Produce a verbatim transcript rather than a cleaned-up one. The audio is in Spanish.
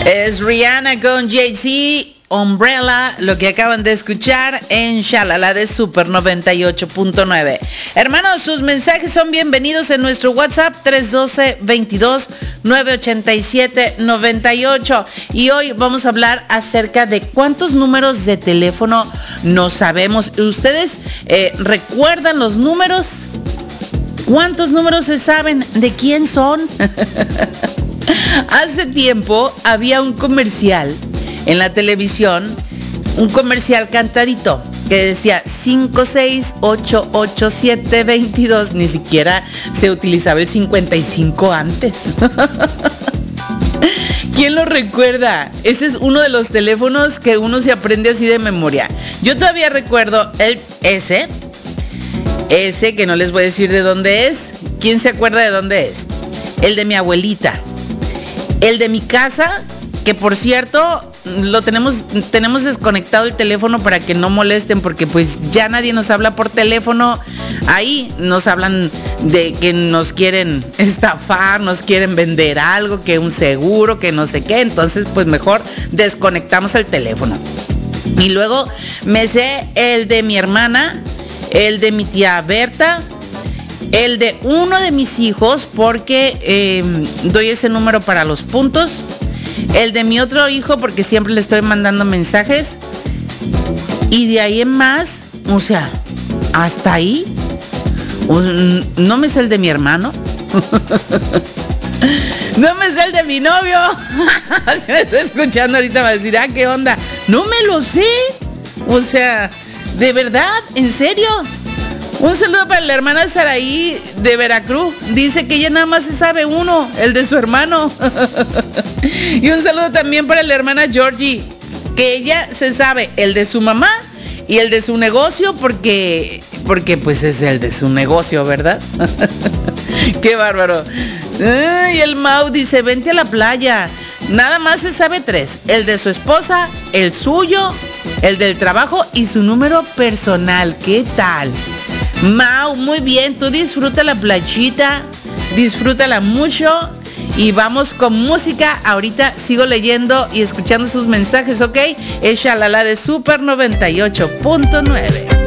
Es Rihanna con Jay-Z, Umbrella, lo que acaban de escuchar en Shalala de Super noventa y ocho punto nueve. Hermanos, sus mensajes son bienvenidos en nuestro WhatsApp tres uno dos, veintidós, novecientos ochenta y siete, noventa y ocho. Y hoy vamos a hablar acerca de cuántos números de teléfono no sabemos. ¿Ustedes eh, recuerdan los números? ¿Cuántos números se saben? ¿De quién son? Hace tiempo había un comercial en la televisión, un comercial cantadito que decía cinco seis ocho ocho siete veintidós. Ni siquiera se utilizaba el cincuenta y cinco antes. ¿Quién lo recuerda? Ese es uno de los teléfonos que uno se aprende así de memoria. Yo todavía recuerdo el ese, ese que no les voy a decir de dónde es. ¿Quién se acuerda de dónde es? El de mi abuelita. El de mi casa, que por cierto, lo tenemos, tenemos desconectado el teléfono para que no molesten, porque pues ya nadie nos habla por teléfono. Ahí nos hablan de que nos quieren estafar, nos quieren vender algo, que un seguro, que no sé qué. Entonces pues mejor desconectamos el teléfono. Y luego me sé el de mi hermana, el de mi tía Berta, el de uno de mis hijos, porque eh, doy ese número para los puntos. El de mi otro hijo, porque siempre le estoy mandando mensajes. Y de ahí en más, o sea, hasta ahí. No me sé el de mi hermano. No me sé el de mi novio. Si me está escuchando ahorita va a decir, ah, ¿qué onda? No me lo sé. O sea, de verdad, en serio. Un saludo para la hermana Saraí de Veracruz. Dice que ella nada más se sabe uno, el de su hermano. Y un saludo también para la hermana Georgie, que ella se sabe el de su mamá y el de su negocio, porque, porque pues es el de su negocio, ¿verdad? Qué bárbaro. Y el Mau dice, vente a la playa. Nada más se sabe tres: el de su esposa, el suyo, el del trabajo y su número personal. ¿Qué tal? Mau, muy bien, tú disfruta la playita, disfrútala mucho y vamos con música. Ahorita sigo leyendo y escuchando sus mensajes, ¿ok? Es Shalala de Super noventa y ocho punto nueve.